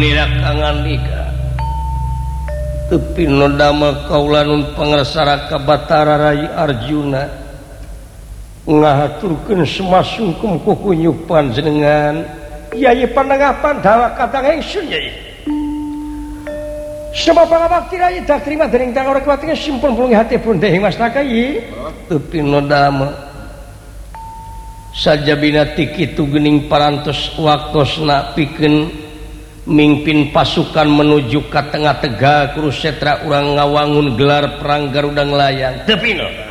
tepi nodama kaulanun pangrasaraka Batara Rai Arjuna ngahaturkeun semasungkum kukunyupan jenengan Yai pananggapan dawa katang ingsun Yai sama pangabakti Rai tak terima dening tang ora kuat simpul pulung hati pun teh mastaka Yai tepi nodama sajabina tikitu geuning parantos waktosna pikeun mimpin pasukan menuju ke tengah Tegal Kurusetra urang ngawangun gelar perang Garuda Nglayang tepino